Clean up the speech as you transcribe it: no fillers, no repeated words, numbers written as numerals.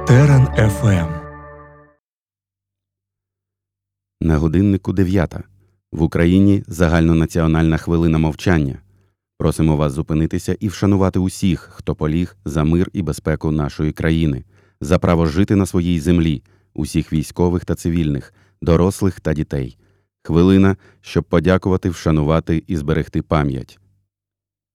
Терен ФМ. На годиннику 9. В Україні загальнонаціональна хвилина мовчання. Просимо вас зупинитися і вшанувати усіх, хто поліг за мир і безпеку нашої країни, за право жити на своїй землі, усіх військових та цивільних, дорослих та дітей. Хвилина, щоб подякувати, вшанувати і зберегти пам'ять.